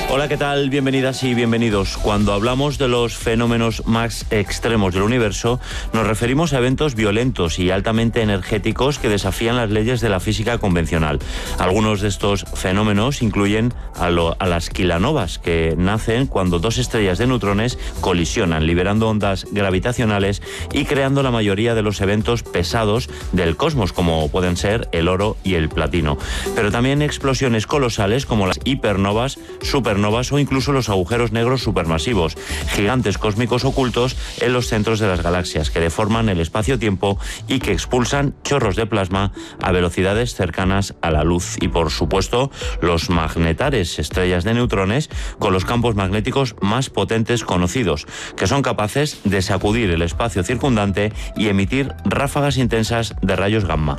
Hola, ¿qué tal? Bienvenidas y bienvenidos. Cuando hablamos de los fenómenos más extremos del universo, nos referimos a eventos violentos y altamente energéticos que desafían las leyes de la física convencional. Algunos de estos fenómenos incluyen a las kilonovas, que nacen cuando dos estrellas de neutrones colisionan, liberando ondas gravitacionales y creando la mayoría de los eventos pesados del cosmos, como pueden ser el oro y el platino. Pero también explosiones colosales como las hipernovas, supernovas o incluso los agujeros negros supermasivos, gigantes cósmicos ocultos en los centros de las galaxias que deforman el espacio-tiempo y que expulsan chorros de plasma a velocidades cercanas a la luz. Y por supuesto, los magnetares, estrellas de neutrones con los campos magnéticos más potentes conocidos, que son capaces de sacudir el espacio circundante y emitir ráfagas intensas de rayos gamma.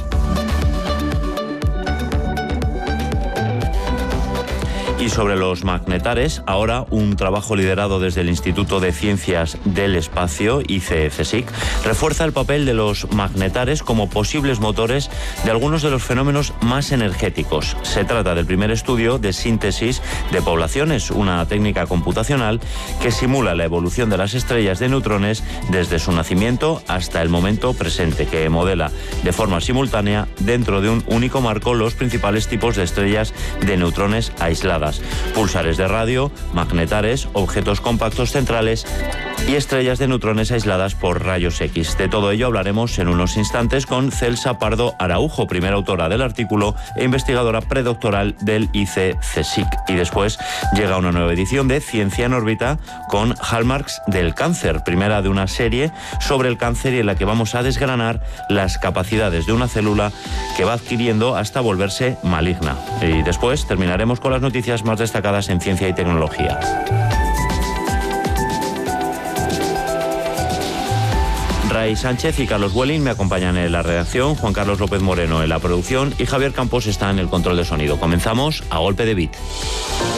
Y sobre los magnetares, ahora un trabajo liderado desde el Instituto de Ciencias del Espacio, ICE-CSIC, refuerza el papel de los magnetares como posibles motores de algunos de los fenómenos más energéticos. Se trata del primer estudio de síntesis de poblaciones, una técnica computacional que simula la evolución de las estrellas de neutrones desde su nacimiento hasta el momento presente, que modela de forma simultánea dentro de un único marco los principales tipos de estrellas de neutrones aisladas: pulsares de radio, magnetares, objetos compactos centrales y estrellas de neutrones aisladas por rayos X. De todo ello hablaremos en unos instantes con Celsa Pardo Araujo, primera autora del artículo e investigadora predoctoral del ICE-CSIC. Y después llega una nueva edición de Ciencia en órbita con Hallmarks del cáncer, primera de una serie sobre el cáncer y en la que vamos a desgranar las capacidades de una célula que va adquiriendo hasta volverse maligna. Y después terminaremos con las noticias más destacadas en ciencia y tecnología. Ray Sánchez y Carlos Welling me acompañan en la redacción, Juan Carlos López Moreno en la producción y Javier Campos está en el control de sonido. Comenzamos a golpe de beat.